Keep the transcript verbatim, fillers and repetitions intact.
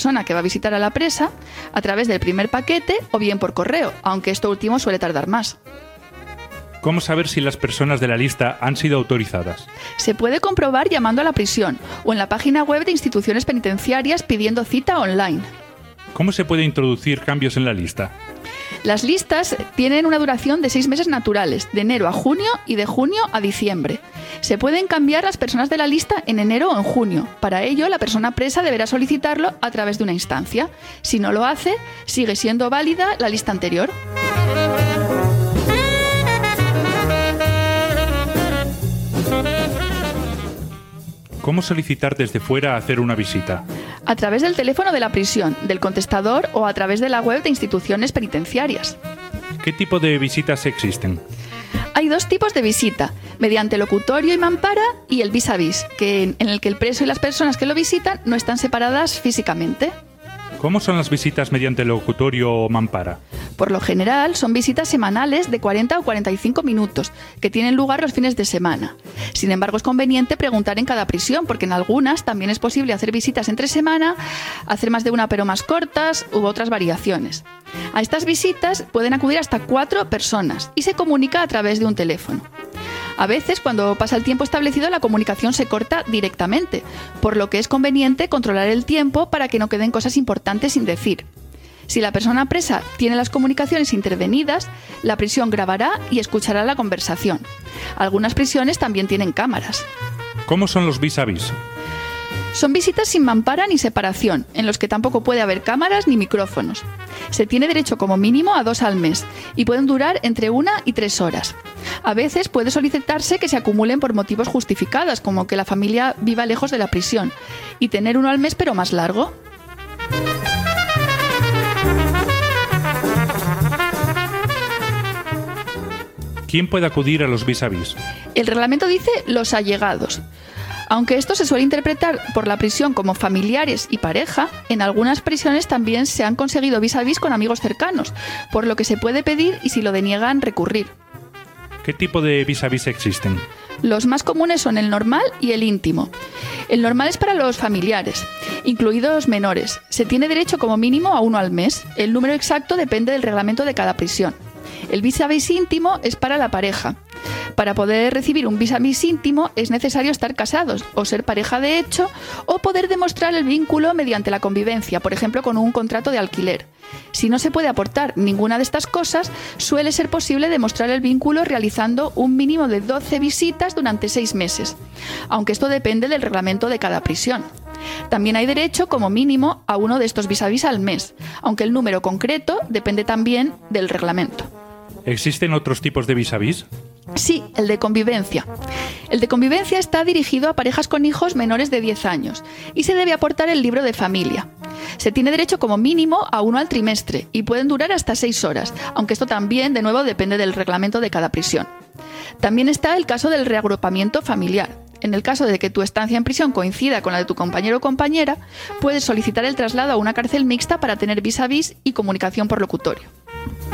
persona que va a visitar a la presa a través del primer paquete o bien por correo, aunque esto último suele tardar más. ¿Cómo saber si las personas de la lista han sido autorizadas? Se puede comprobar llamando a la prisión o en la página web de instituciones penitenciarias pidiendo cita online. ¿Cómo se puede introducir cambios en la lista? Las listas tienen una duración de seis meses naturales, de enero a junio y de junio a diciembre. Se pueden cambiar las personas de la lista en enero o en junio. Para ello, la persona presa deberá solicitarlo a través de una instancia. Si no lo hace, sigue siendo válida la lista anterior. ¿Cómo solicitar desde fuera hacer una visita? A través del teléfono de la prisión, del contestador o a través de la web de instituciones penitenciarias. ¿Qué tipo de visitas existen? Hay dos tipos de visita, mediante locutorio y mampara y el vis a vis, que en el que el preso y las personas que lo visitan no están separadas físicamente. ¿Cómo son las visitas mediante locutorio o mampara? Por lo general, son visitas semanales de cuarenta o cuarenta y cinco minutos, que tienen lugar los fines de semana. Sin embargo, es conveniente preguntar en cada prisión, porque en algunas también es posible hacer visitas entre semana, hacer más de una pero más cortas u otras variaciones. A estas visitas pueden acudir hasta cuatro personas y se comunica a través de un teléfono. A veces, cuando pasa el tiempo establecido, la comunicación se corta directamente, por lo que es conveniente controlar el tiempo para que no queden cosas importantes sin decir. Si la persona presa tiene las comunicaciones intervenidas, la prisión grabará y escuchará la conversación. Algunas prisiones también tienen cámaras. ¿Cómo son los vis a vis? Son visitas sin mampara ni separación, en los que tampoco puede haber cámaras ni micrófonos. Se tiene derecho como mínimo a dos al mes y pueden durar entre una y tres horas. A veces puede solicitarse que se acumulen por motivos justificados, como que la familia viva lejos de la prisión, y tener uno al mes pero más largo. ¿Quién puede acudir a los vis a vis? El reglamento dice los allegados. Aunque esto se suele interpretar por la prisión como familiares y pareja, en algunas prisiones también se han conseguido vis a vis con amigos cercanos, por lo que se puede pedir y si lo deniegan recurrir. ¿Qué tipo de vis a vis existen? Los más comunes son el normal y el íntimo. El normal es para los familiares, incluidos menores. Se tiene derecho como mínimo a uno al mes. El número exacto depende del reglamento de cada prisión. El vis a vis íntimo es para la pareja. Para poder recibir un vis a vis íntimo es necesario estar casados o ser pareja de hecho o poder demostrar el vínculo mediante la convivencia, por ejemplo con un contrato de alquiler. Si no se puede aportar ninguna de estas cosas, suele ser posible demostrar el vínculo realizando un mínimo de doce visitas durante seis meses, aunque esto depende del reglamento de cada prisión. También hay derecho como mínimo a uno de estos vis a vis al mes, aunque el número concreto depende también del reglamento. ¿Existen otros tipos de vis a vis? Sí, el de convivencia. El de convivencia está dirigido a parejas con hijos menores de diez años y se debe aportar el libro de familia. Se tiene derecho como mínimo a uno al trimestre y pueden durar hasta seis horas, aunque esto también, de nuevo, depende del reglamento de cada prisión. También está el caso del reagrupamiento familiar. En el caso de que tu estancia en prisión coincida con la de tu compañero o compañera, puedes solicitar el traslado a una cárcel mixta para tener vis a vis y comunicación por locutorio.